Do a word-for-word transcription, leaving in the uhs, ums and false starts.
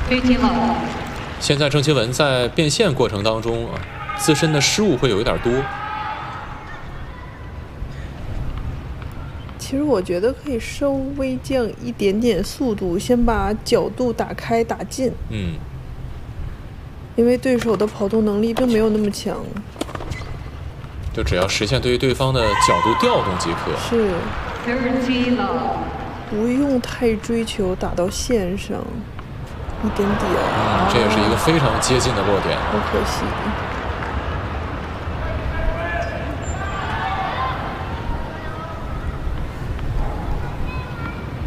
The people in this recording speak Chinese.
现在郑钦文在变线过程当中啊，自身的失误会有一点多。 其实我觉得可以稍微降一点点速度，先把角度打开打近。 嗯。 因为对手的跑动能力并没有那么强。 就只要实现对于对方的角度调动即可。 是。不用太追求打到线上，一点点。 嗯，这也是一个非常接近的落点。 好可惜。